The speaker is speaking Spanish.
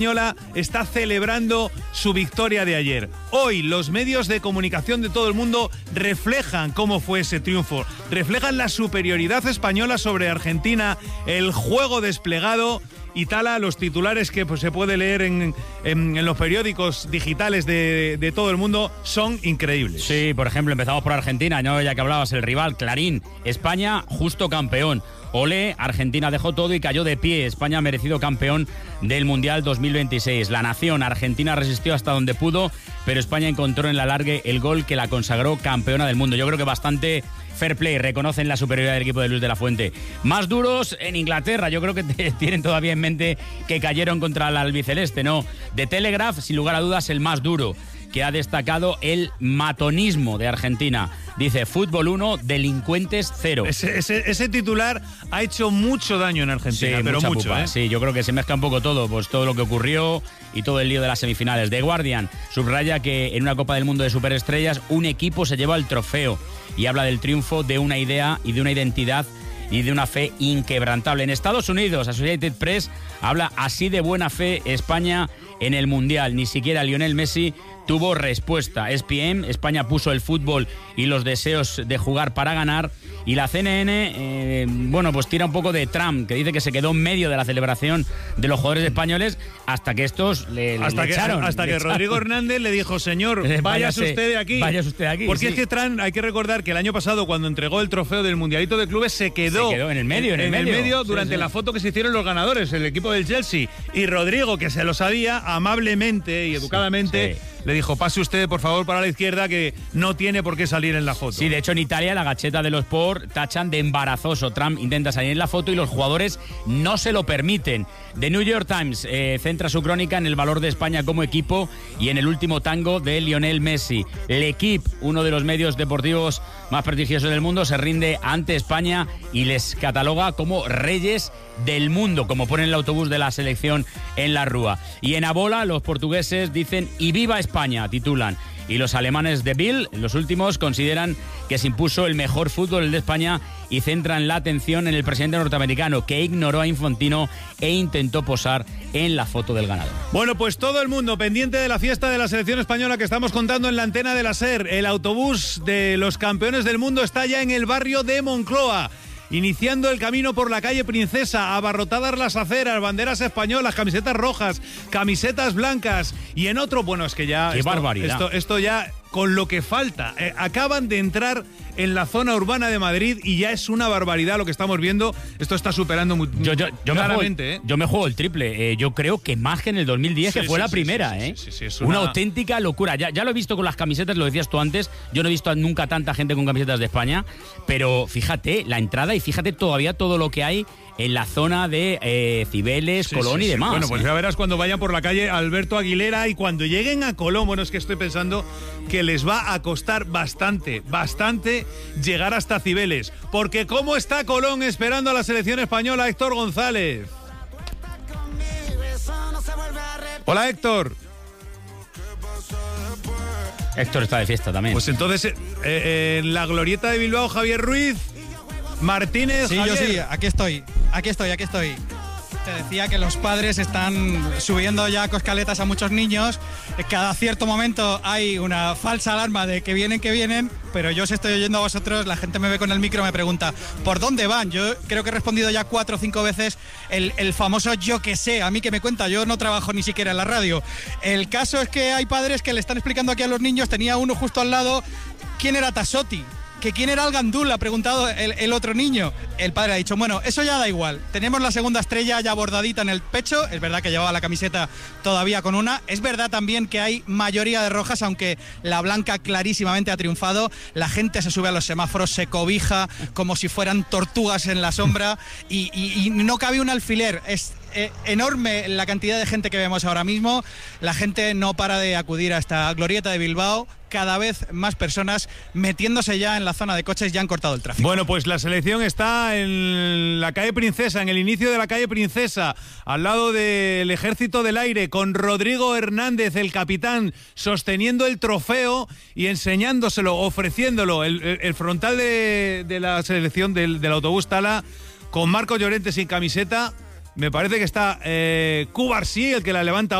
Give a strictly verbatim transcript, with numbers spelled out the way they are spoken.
española está celebrando su victoria de ayer. Hoy los medios de comunicación de todo el mundo reflejan cómo fue ese triunfo, reflejan la superioridad española sobre Argentina, el juego desplegado. Y Tala, los titulares que pues, se puede leer en, en, en los periódicos digitales de, de todo el mundo son increíbles. Sí, por ejemplo, empezamos por Argentina, ¿no? Ya que hablabas, el rival, Clarín. España, justo campeón. Olé, Argentina dejó todo y cayó de pie. España ha merecido campeón del Mundial dos mil veintiséis. La nación, Argentina resistió hasta donde pudo, pero España encontró en la alargue el gol que la consagró campeona del mundo. Yo creo que bastante fair play, reconocen la superioridad del equipo de Luis de la Fuente. Más duros en Inglaterra, yo creo que te, tienen todavía en mente que cayeron contra el albiceleste, ¿no? The Telegraph, sin lugar a dudas, el más duro, que ha destacado el matonismo de Argentina. Dice, fútbol uno, delincuentes cero. Ese, ese, ese titular ha hecho mucho daño en Argentina, sí, pero mucho, pupa, ¿eh? Sí, yo creo que se mezcla un poco todo, pues todo lo que ocurrió y todo el lío de las semifinales. The Guardian subraya que en una Copa del Mundo de Superestrellas un equipo se lleva el trofeo y habla del triunfo de una idea y de una identidad y de una fe inquebrantable. En Estados Unidos, Associated Press habla así de buena fe España en el Mundial. Ni siquiera Lionel Messi tuvo respuesta. E S P N, España puso el fútbol y los deseos de jugar para ganar. Y la C N N, eh, bueno, pues tira un poco de Trump, que dice que se quedó en medio de la celebración de los jugadores españoles hasta que estos le, le, hasta le que, echaron. Hasta le que echaron. Rodrigo Hernández le dijo, señor, váyase, váyase usted de aquí. Váyase usted de aquí. Porque sí. es que Trump, hay que recordar que el año pasado, cuando entregó el trofeo del Mundialito de Clubes, se quedó, se quedó en el medio, en, en el medio, medio durante sí, sí. la foto que se hicieron los ganadores, el equipo del Chelsea. Y Rodrigo, que se lo sabía, amablemente y educadamente, sí, sí. le dijo, pase usted, por favor, para la izquierda, que no tiene por qué salir en la foto. Sí, de hecho, en Italia, la Gazzetta dello Sport tachan de embarazoso. Trump intenta salir en la foto y los jugadores no se lo permiten. The New York Times eh, centra su crónica en el valor de España como equipo y en el último tango de Lionel Messi. L'Equipe, uno de los medios deportivos más prestigiosos del mundo, se rinde ante España y les cataloga como reyes del mundo, como ponen el autobús de la selección en la rúa. Y en Abola, los portugueses dicen «Y viva España», titulan. Y los alemanes de Bill, los últimos, consideran que se impuso el mejor fútbol, el de España, y centran la atención en el presidente norteamericano, que ignoró a Infantino e intentó posar en la foto del ganador. Bueno, pues todo el mundo pendiente de la fiesta de la selección española que estamos contando en la antena de la SER. El autobús de los campeones del mundo está ya en el barrio de Moncloa, iniciando el camino por la calle Princesa, abarrotadas las aceras, banderas españolas, camisetas rojas, camisetas blancas, y en otro, bueno, es que ya... ¡Qué esto, barbaridad! Esto, esto ya, con lo que falta, eh, acaban de entrar en la zona urbana de Madrid y ya es una barbaridad lo que estamos viendo. Esto está superando muy yo, yo, yo claramente. Me juego, ¿eh? Yo me juego el triple. Eh, yo creo que más que en el dos mil diez, sí, que fue sí, la sí, primera. Sí, ¿eh? sí, sí, sí, es una... una auténtica locura. Ya, ya lo he visto con las camisetas, lo decías tú antes. Yo no he visto nunca tanta gente con camisetas de España. Pero fíjate la entrada y fíjate todavía todo lo que hay en la zona de eh, Cibeles, sí, Colón sí, y demás. Sí. Bueno, pues ¿eh? ya verás cuando vayan por la calle Alberto Aguilera y cuando lleguen a Colón. Bueno, es que estoy pensando que les va a costar bastante, bastante llegar hasta Cibeles. Porque ¿cómo está Colón esperando a la selección española? Héctor González. Hola, Héctor. Héctor está de fiesta también. Pues entonces, eh, eh, en la glorieta de Bilbao, Javier Ruiz Martínez. Sí, Javier. yo sí, aquí estoy, aquí estoy, aquí estoy. Te decía que los padres están subiendo ya coscaletas a muchos niños. Cada cierto momento hay una falsa alarma de que vienen, que vienen, pero yo os estoy oyendo a vosotros, la gente me ve con el micro, me pregunta, ¿por dónde van? Yo creo que he respondido ya cuatro o cinco veces el, el famoso yo que sé, a mí que me cuenta, yo no trabajo ni siquiera en la radio. El caso es que hay padres que le están explicando aquí a los niños, tenía uno justo al lado, ¿quién era Tassotti? ¿Que quién era el Gandul? Ha preguntado el, el otro niño. El padre ha dicho, bueno, eso ya da igual. Tenemos la segunda estrella ya bordadita en el pecho. Es verdad que llevaba la camiseta todavía con una. Es verdad también que hay mayoría de rojas, aunque la blanca clarísimamente ha triunfado. La gente se sube a los semáforos, se cobija como si fueran tortugas en la sombra y, y, y no cabe un alfiler. Es Eh, enorme la cantidad de gente que vemos ahora mismo. La gente no para de acudir a esta glorieta de Bilbao. Cada vez más personas metiéndose ya en la zona de coches, ya han cortado el tráfico. Bueno, pues la selección está en la calle Princesa, en el inicio de la calle Princesa, al lado del Ejército del Aire, con Rodrigo Hernández, el capitán, sosteniendo el trofeo y enseñándoselo, ofreciéndolo. El, el, el frontal de, de la selección del, del autobús Tala, con Marcos Llorente sin camiseta. Me parece que está eh, Cubarsí, el que la levanta